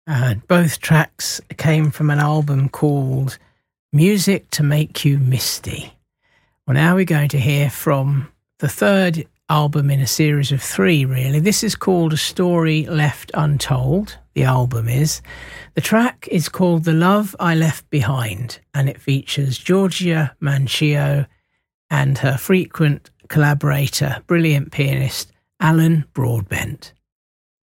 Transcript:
Both tracks came from an album called Music to Make You Misty. Well, now we're going to hear from the third album in a series of three, really. This is called A Story Left Untold, the album is. The track is called The Love I Left Behind, and it features Georgia Mancio and her frequent collaborator, brilliant pianist, Alan Broadbent.